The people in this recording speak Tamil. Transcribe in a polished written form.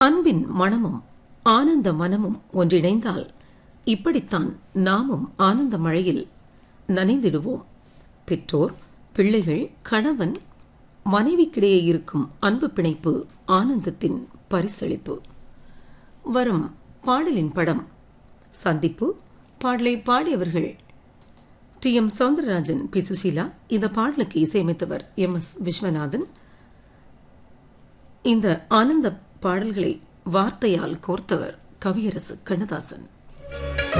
அன்பின் மனமும் ஆனந்த மனமும் ஒன்றிணைந்தால் இப்படித்தான் நாமும் ஆனந்த மழையில் நனைந்திடுவோம். பெற்றோர், பிள்ளைகள், கணவன், மனைவிக்கிடையே இருக்கும் அன்பு பிணைப்பு ஆனந்தத்தின் பரிசளிப்பு. வரும் பாடலின் படம் சந்திப்பு. பாடலை பாடியவர்கள் டி.எம். சௌந்தரராஜன், பி. சுசீலா. இந்த பாடலுக்கு இசையமைத்தவர் எம்.எஸ். விஸ்வநாதன். இந்த ஆனந்த பாடல்களை வார்த்தையால் கோர்த்தவர் கவியரசு கண்ணதாசன்.